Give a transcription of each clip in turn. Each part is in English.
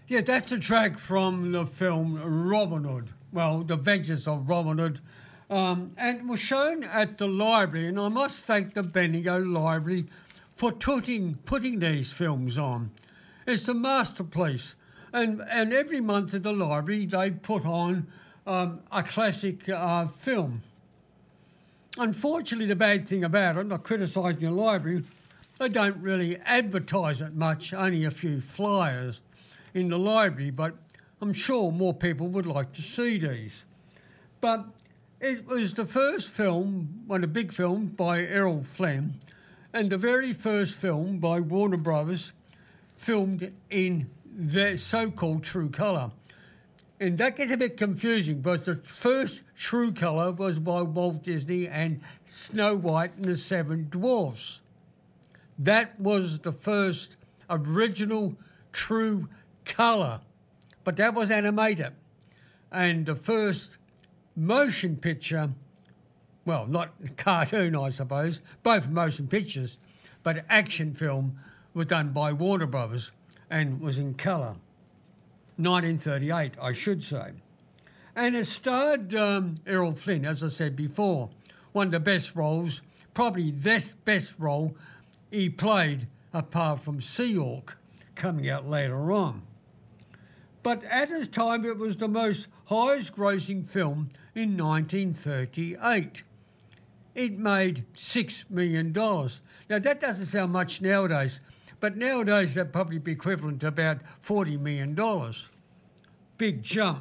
Yeah, that's a track from the film Robin Hood. Well, The Adventures of Robin Hood. And it was shown at the library, and I must thank the Bendigo Library for putting these films on. It's a masterpiece. And every month at the library, they put on a classic film. Unfortunately, the bad thing about it, I'm not criticising the library, they don't really advertise it much, only a few flyers in the library, but I'm sure more people would like to see these. But it was the first film, one of the big films by Errol Flynn, and the very first film by Warner Brothers, filmed in their so-called true colour. And that gets a bit confusing, but the first true colour was by Walt Disney and Snow White and the Seven Dwarfs. That was the first original true colour, but that was animated. And the first motion picture, well, not cartoon, I suppose, both motion pictures, but action film was done by Warner Brothers and was in colour. 1938, I should say. And it starred Errol Flynn, as I said before, one of the best roles, probably the best role he played apart from Sea Hawk, coming out later on. But at its time, it was the most highest grossing film in 1938. It made $6 million. Now, that doesn't sound much nowadays, but nowadays that'd probably be equivalent to about $40 million. Big jump.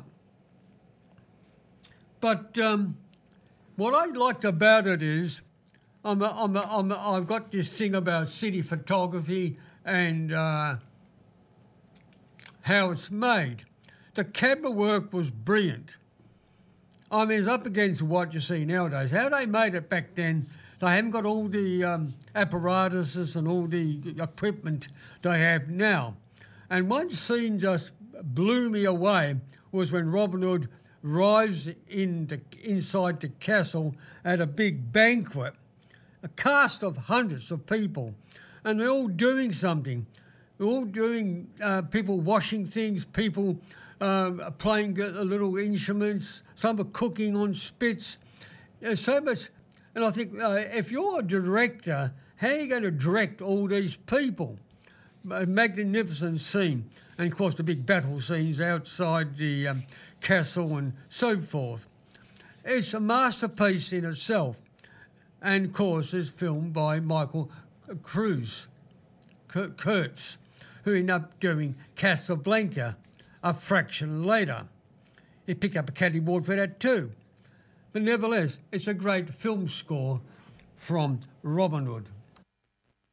But what I liked about it is I've got this thing about city photography and how it's made. The camera work was brilliant. I mean, it's up against what you see nowadays. How they made it back then, they haven't got all the apparatuses and all the equipment they have now. And one scene just blew me away was when Robin Hood arrives inside the castle at a big banquet, a cast of hundreds of people, and they're all doing something. They're all doing, people washing things, people playing little instruments, some are cooking on spits. There's so much, and I think if you're a director, how are you going to direct all these people? A magnificent scene. And, of course, the big battle scenes outside the castle and so forth. It's a masterpiece in itself. And, of course, it's filmed by Michael Kurtz, who ended up doing Casablanca a fraction later. He picked up a Academy Award for that too. But nevertheless, it's a great film score from Robin Hood.